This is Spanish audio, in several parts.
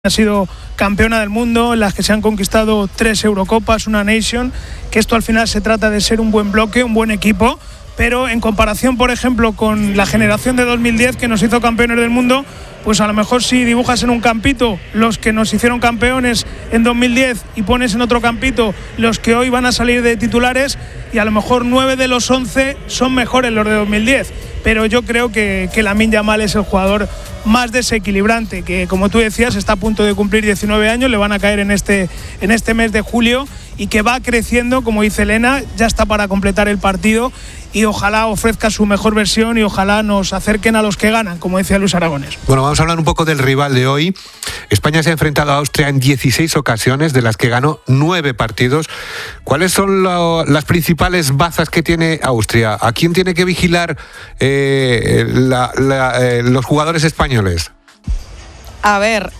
Ha sido campeona del mundo, en las que se han conquistado 3 Eurocopas, una Nation, que esto al final se trata de ser un buen bloque, un buen equipo, pero en comparación, por ejemplo, con la generación de 2010 que nos hizo campeones del mundo, pues a lo mejor si dibujas en un campito los que nos hicieron campeones en 2010 y pones en otro campito los que hoy van a salir de titulares, y a lo mejor 9 de los 11 son mejores los de 2010, pero yo creo que Lamine Yamal es el jugador más desequilibrante, que como tú decías está a punto de cumplir 19 años, le van a caer en este mes de julio, y que va creciendo, como dice Elena, ya está para completar el partido, y ojalá ofrezca su mejor versión y ojalá nos acerquen a los que ganan, como decía Luis Aragonés. Bueno, vamos a hablar un poco del rival de hoy. España se ha enfrentado a Austria en 16 ocasiones, de las que ganó 9 partidos. ¿Cuáles son las principales bazas que tiene Austria? ¿A quién tiene que vigilar los jugadores españoles? A ver,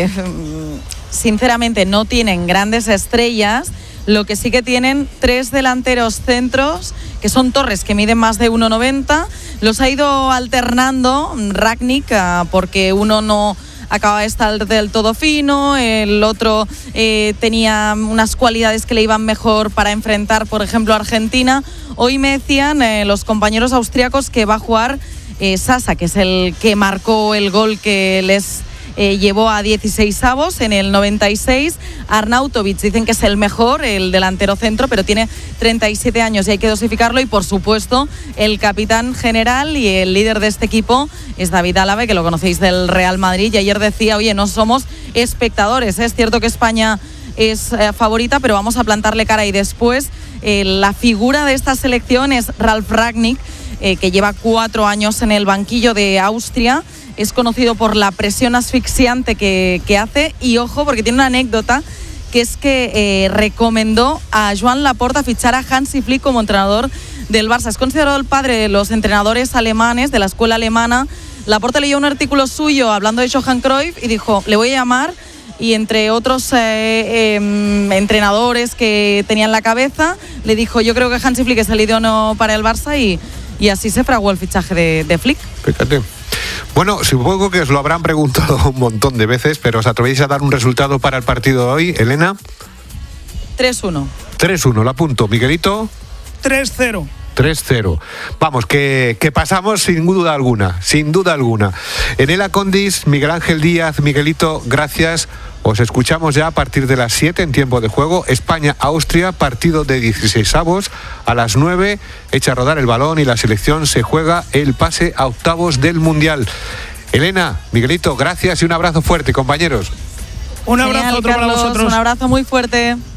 sinceramente no tienen grandes estrellas. Lo que sí que tienen 3 delanteros centros, que son Torres, que miden más de 1,90. Los ha ido alternando Rangnick, porque uno no acaba de estar del todo fino, el otro tenía unas cualidades que le iban mejor para enfrentar, por ejemplo, a Argentina. Hoy me decían los compañeros austríacos que va a jugar Sasa, que es el que marcó el gol que les llevó a 16avos en el 96. Arnautovic dicen que es el mejor, el delantero centro, pero tiene 37 años y hay que dosificarlo. Y por supuesto el capitán general y el líder de este equipo es David Álava, que lo conocéis del Real Madrid, y ayer decía: oye, no somos espectadores, es cierto que España es favorita, pero vamos a plantarle cara. Y después la figura de esta selección es Ralf Rangnick, que lleva 4 años en el banquillo de Austria. Es conocido por la presión asfixiante que hace, y ojo, porque tiene una anécdota, que es que recomendó a Joan Laporta fichar a Hansi Flick como entrenador del Barça. Es considerado el padre de los entrenadores alemanes, de la escuela alemana. Laporta leyó un artículo suyo hablando de Johan Cruyff y dijo: le voy a llamar, y entre otros entrenadores que tenía en la cabeza, le dijo: yo creo que Hansi Flick es el idóneo para el Barça, y así se fraguó el fichaje de Flick. Fíjate. Bueno, supongo que os lo habrán preguntado un montón de veces, pero ¿os atrevéis a dar un resultado para el partido de hoy, Elena? 3-1. 3-1, lo apunto. Miguelito. 3-0. 3-0. Vamos, que pasamos sin duda alguna, sin duda alguna. Enela Condis, Miguel Ángel Díaz, Miguelito, gracias. Os escuchamos ya a partir de las 7 en tiempo de juego. España-Austria, partido de 16avos. A las 9 echa a rodar el balón y la selección se juega el pase a octavos del Mundial. Elena, Miguelito, gracias y un abrazo fuerte, compañeros. Un abrazo. Genial, otro Carlos, para vosotros. Un abrazo muy fuerte.